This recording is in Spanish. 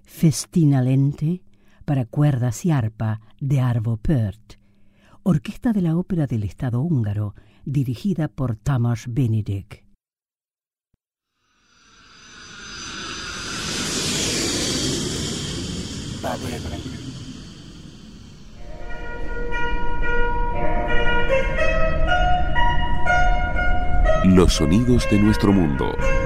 Festina Lente para cuerdas y arpa de Arvo Pärt, orquesta de la Ópera del Estado húngaro, dirigida por Tamás Benedek. Los sonidos de nuestro mundo.